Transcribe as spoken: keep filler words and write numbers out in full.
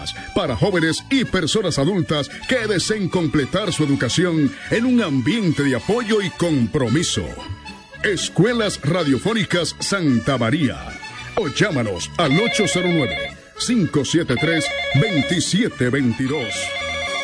para jóvenes y personas adultas que deseen completar su educación en un ambiente de apoyo y compromiso. Escuelas Radiofónicas Santa María. O llámanos al ocho cero nueve, cinco siete tres, dos siete dos dos.